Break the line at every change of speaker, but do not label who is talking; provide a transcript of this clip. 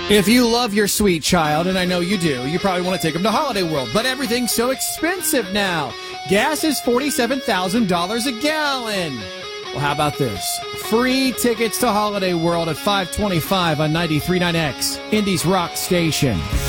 If you love your sweet child, and I know you do, you probably want to take them to Holiday World, but everything's so expensive now. Gas is $47,000 a gallon. Well, how about this? Free tickets to Holiday World at 525 on 93.9X, Indy's Rock Station.